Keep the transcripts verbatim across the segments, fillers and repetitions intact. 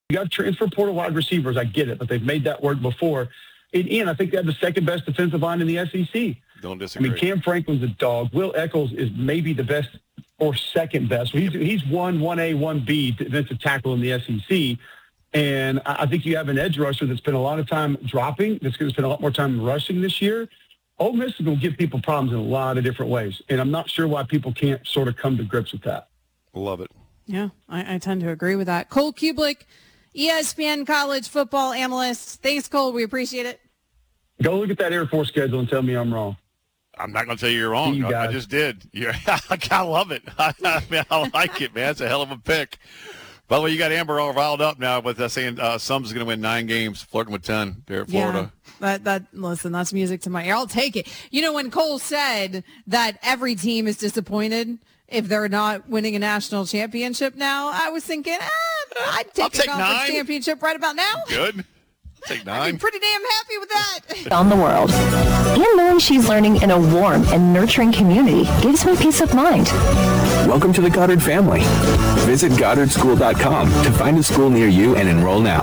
You got transfer portal wide receivers. I get it, but they've made that work before. And, and I think they have the second best defensive line in the S E C. Don't disagree. I mean, Cam Franklin's a dog. Will Eccles is maybe the best or second best. He's, he's one, one A, one B defensive tackle in the S E C. And I think you have an edge rusher that's spent a lot of time dropping, that's going to spend a lot more time rushing this year. Ole Miss is going to give people problems in a lot of different ways. And I'm not sure why people can't sort of come to grips with that. Love it. Yeah, I, I tend to agree with that. Cole Kublik, E S P N college football analyst. Thanks, Cole. We appreciate it. Go look at that Air Force schedule and tell me I'm wrong. I'm not going to tell you you're wrong. You I, I just did. You're, I love it. I, I, mean, I like it, man. It's a hell of a pick. By the way, you got Amber all riled up now with uh, saying uh, Sums is going to win nine games, flirting with ten there at Florida. Yeah, that, that, listen, that's music to my ear. I'll take it. You know, when Cole said that every team is disappointed if they're not winning a national championship now, I was thinking, eh, I'd take I'll a take conference nine. championship right about now. Good. Take nine. I'd be pretty damn happy with that. On the world. And knowing she's learning in a warm and nurturing community gives me peace of mind. Welcome to the Goddard family. Visit goddard school dot com to find a school near you and enroll now.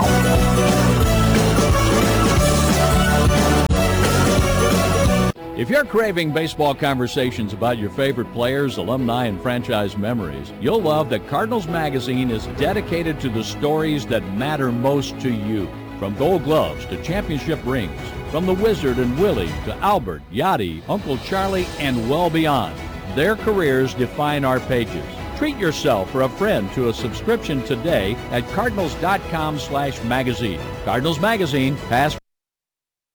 If you're craving baseball conversations about your favorite players, alumni, and franchise memories, you'll love that Cardinals Magazine is dedicated to the stories that matter most to you. From Gold Gloves to championship rings, from the Wizard and Willie to Albert, Yachty, Uncle Charlie, and well beyond. Their careers define our pages. Treat yourself or a friend to a subscription today at cardinals dot com slash magazine. Cardinals Magazine, past,